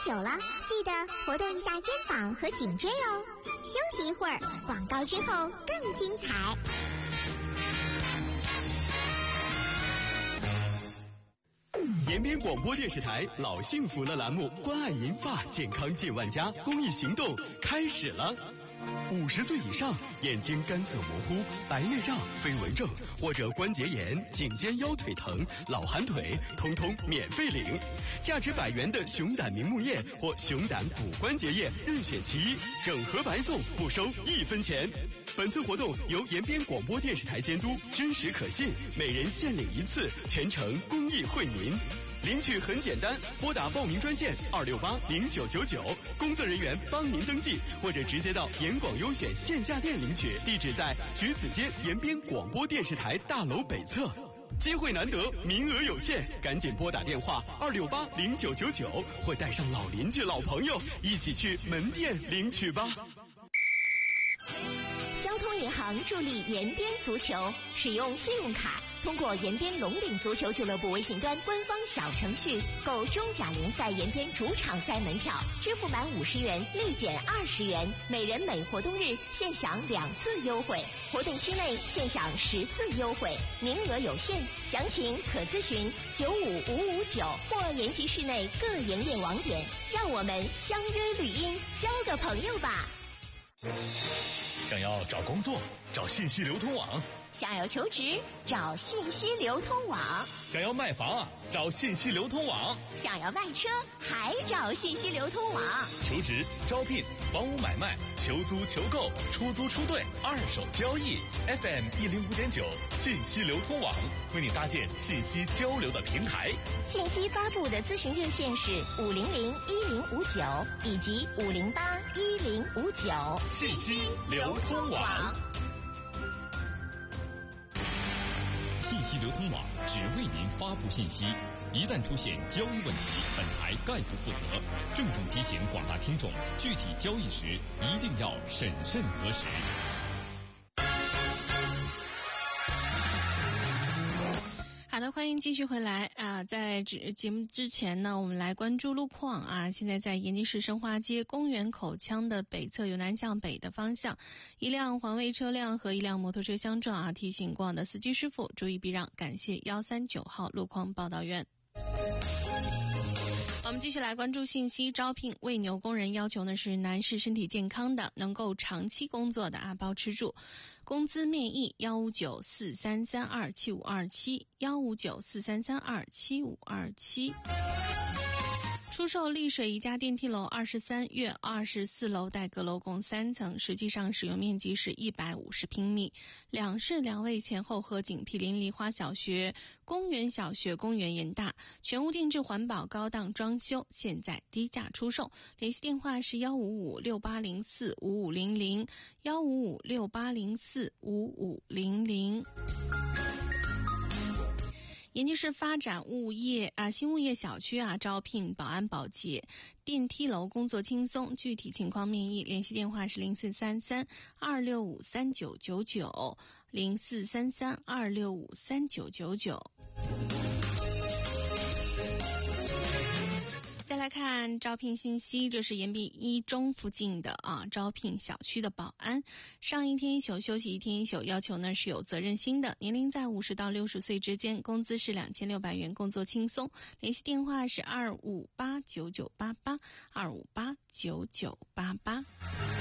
久了，记得活动一下肩膀和颈椎哦。休息一会儿，广告之后更精彩。 延边广播电视台老幸福了栏目关爱银发健康近万家公益行动开始了。50岁以上，眼睛干涩模糊、白内障、飞蚊症或者关节炎、颈肩腰腿疼、老寒腿，通通免费领。价值100元的熊胆明目液或熊胆补关节液任选其一，整盒白送，不收1分钱。本次活动由延边广播电视台监督，真实可信，每人限领1次，全程公益惠民。领取很简单，拨打报名专线2680999，工作人员帮您登记，或者直接到延广优选线下店领取，地址在橘子街延边广播电视台大楼北侧。机会难得，名额有限，赶紧拨打电话2680999，或带上老邻居、老朋友一起去门店领取吧。 交通银行助力延边足球，使用信用卡通过延边龙岭足球俱乐部微信端官方小程序购中甲联赛延边主场赛门票，支付满50元立减20元，每人每活动日限享2次优惠，活动期内限享10次优惠，名额有限，详情可咨询95559或延吉市内各营业网点。让我们相约绿茵，交个朋友吧。 想要找工作，找信息流通网； 想要求职，找信息流通网； 想要卖房，找信息流通网； 想要卖车，还找信息流通网。 求职、招聘、房屋买卖、求租求购、出租出兑、二手交易 ，FM 105.9信息流通网为你搭建信息交流的平台。 信息发布的咨询热线是5001059以及5081059。 信息流通网。 信息流通网只为您发布信息，一旦出现交易问题，本台概不负责。郑重提醒广大听众，具体交易时一定要审慎核实。 好的，欢迎继续回来啊！在节目之前呢，我们来关注路况啊。现在在延吉市申花街公园口腔的北侧由南向北的方向，一辆环卫车辆和一辆摩托车相撞啊，提醒过往的司机师傅注意避让，感谢139号路况报道员。我们继续来关注信息，招聘喂牛工人要求呢是男士身体健康的，能够长期工作的啊，包吃住，工资面议15943327527，15943327527。出售丽水一家电梯楼23跃24楼带阁楼共3层，实际上使用面积是150平米，两室2卫，前后合景毗邻梨花小学、公园小学、公园严大，全屋定制环保高档装修，现在低价出售。联系电话是15568045500，15568045500。延吉市发展新物业小区啊，招聘保安保洁电梯楼，工作轻松，具体情况面议。联系电话是043326539990，043326539999。再来看招聘信息，这是延毕一中附近的招聘小区的保安，上1天1宿，休息1天1宿，要求呢是有责任心的，年龄在50到60岁之间，工资是2600元，工作轻松。联系电话是2589988，2589988。